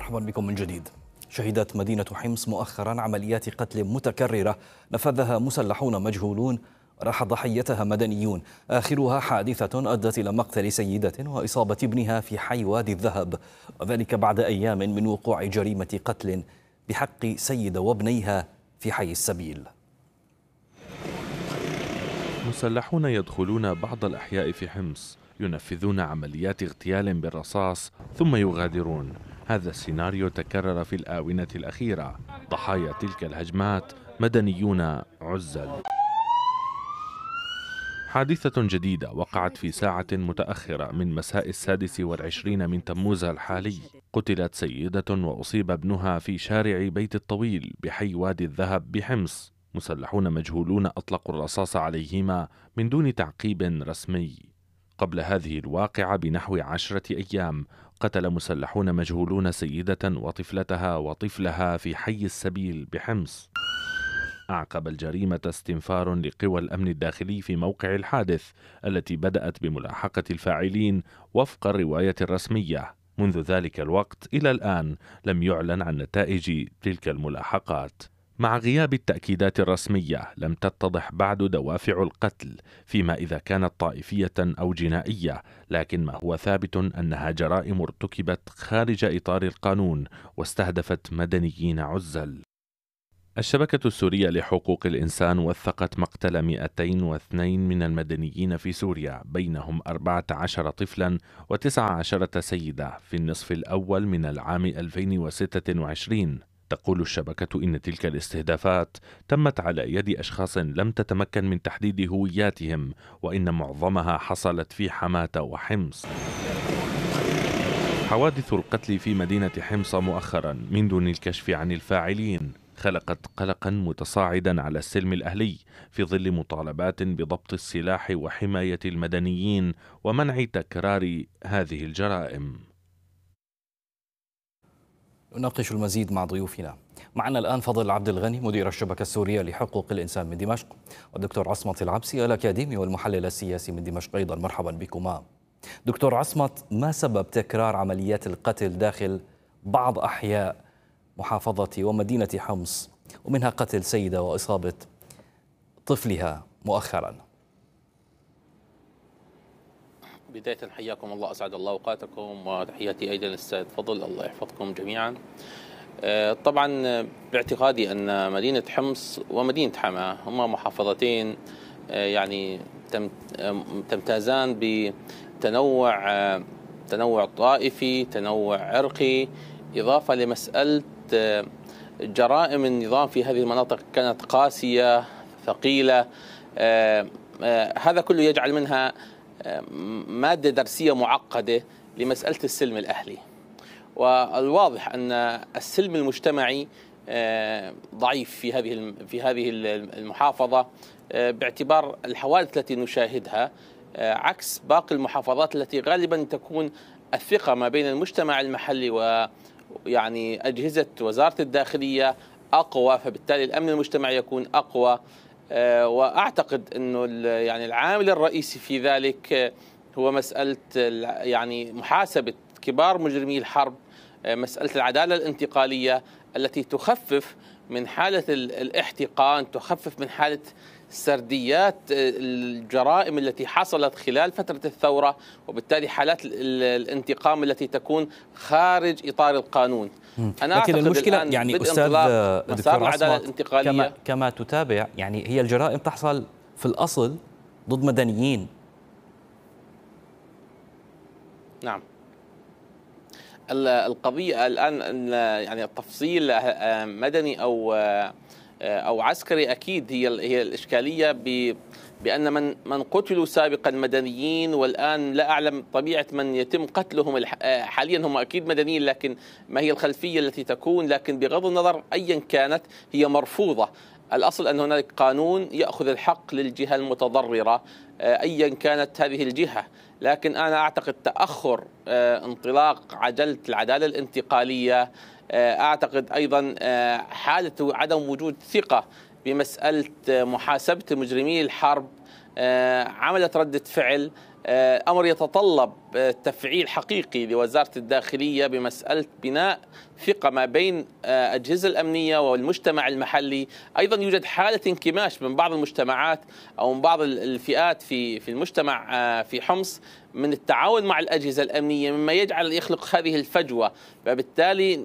مرحبا بكم من جديد. شهدت مدينة حمص مؤخرا عمليات قتل متكررة نفذها مسلحون مجهولون راح ضحيتها مدنيون، آخرها حادثة أدت إلى مقتل سيدة وإصابة ابنها في حي وادي الذهب، وذلك بعد أيام من وقوع جريمة قتل بحق سيدة وابنيها في حي السبيل. مسلحون يدخلون بعض الأحياء في حمص، ينفذون عمليات اغتيال بالرصاص ثم يغادرون. هذا السيناريو تكرر في الآونة الأخيرة. ضحايا تلك الهجمات مدنيون عزل. حادثة جديدة وقعت في ساعة متأخرة من مساء 26 من تموز الحالي. قتلت سيدة وأصيب ابنها في شارع بيت الطويل بحي وادي الذهب بحمص. مسلحون مجهولون أطلقوا الرصاص عليهما من دون تعقيب رسمي. قبل هذه الواقعة بنحو 10 أيام قتل مسلحون مجهولون سيدة وطفلتها وطفلها في حي السبيل بحمص. أعقب الجريمة استنفار لقوى الأمن الداخلي في موقع الحادث التي بدأت بملاحقة الفاعلين وفق الرواية الرسمية. منذ ذلك الوقت إلى الآن لم يعلن عن نتائج تلك الملاحقات. مع غياب التأكيدات الرسمية لم تتضح بعد دوافع القتل فيما إذا كانت طائفية أو جنائية، لكن ما هو ثابت أنها جرائم ارتكبت خارج إطار القانون واستهدفت مدنيين عزل. الشبكة السورية لحقوق الإنسان وثقت مقتل 202 من المدنيين في سوريا، بينهم 14 طفلا و19 سيدة في النصف الأول من العام 2026. تقول الشبكة إن تلك الاستهدافات تمت على يد أشخاص لم تتمكن من تحديد هوياتهم، وإن معظمها حصلت في حماة وحمص. حوادث القتل في مدينة حمص مؤخرا من دون الكشف عن الفاعلين خلقت قلقا متصاعدا على السلم الأهلي في ظل مطالبات بضبط السلاح وحماية المدنيين ومنع تكرار هذه الجرائم. نناقش المزيد مع ضيوفنا. معنا الآن فضل عبد الغني مدير الشبكة السورية لحقوق الإنسان من دمشق، والدكتور عصمت العبسي الأكاديمي والمحلل السياسي من دمشق أيضا. مرحبا بكما. دكتور عصمت، ما سبب تكرار عمليات القتل داخل بعض أحياء محافظة ومدينة حمص، ومنها قتل سيدة وإصابة طفلها مؤخرا؟ بداية حياكم الله، أسعد الله أوقاتكم، وتحياتي أيضا للأستاذ فضل، الله يحفظكم جميعا. طبعا باعتقادي أن مدينة حمص ومدينة حماة هما محافظتين يعني تمتازان بتنوع طائفي، تنوع عرقي، إضافة لمسألة جرائم النظام في هذه المناطق كانت قاسية ثقيلة. هذا كله يجعل منها مادة درسية معقدة لمسألة السلم الأهلي. والواضح أن السلم المجتمعي ضعيف في هذه المحافظة باعتبار الحوادث التي نشاهدها، عكس باقي المحافظات التي غالبا تكون الثقة ما بين المجتمع المحلي ويعني أجهزة وزارة الداخلية أقوى، فبالتالي الأمن المجتمعي يكون أقوى. وأعتقد أنه يعني العامل الرئيسي في ذلك هو مسألة يعني محاسبة كبار مجرمي الحرب، مسألة العدالة الانتقالية التي تخفف من حالة الاحتقان، تخفف من حالة سرديات الجرائم التي حصلت خلال فترة الثورة، وبالتالي حالات الانتقام التي تكون خارج إطار القانون. أنا لكن المشكلة يعني أستاذ دكتور عصمت، كما تتابع يعني هي الجرائم تحصل في الأصل ضد مدنيين. نعم، القضية الآن يعني التفصيل مدني أو عسكري أكيد هي الإشكالية بأن من قتلوا سابقا مدنيين، والآن لا أعلم طبيعة من يتم قتلهم حاليا هم أكيد مدنيين، لكن ما هي الخلفية التي تكون، لكن بغض النظر أيا كانت هي مرفوضة. الأصل أن هناك قانون يأخذ الحق للجهة المتضررة أيا كانت هذه الجهة، لكن أنا أعتقد تأخر انطلاق عجلة العدالة الانتقالية، أعتقد أيضا حالة عدم وجود ثقة بمسألة محاسبة مجرمي الحرب عملت ردة فعل، أمر يتطلب تفعيل حقيقي لوزارة الداخلية بمسألة بناء ثقة ما بين الأجهزة الأمنية والمجتمع المحلي. أيضا يوجد حالة انكماش من بعض المجتمعات أو من بعض الفئات في المجتمع في حمص من التعاون مع الأجهزة الأمنية، مما يجعل يخلق هذه الفجوة، فبالتالي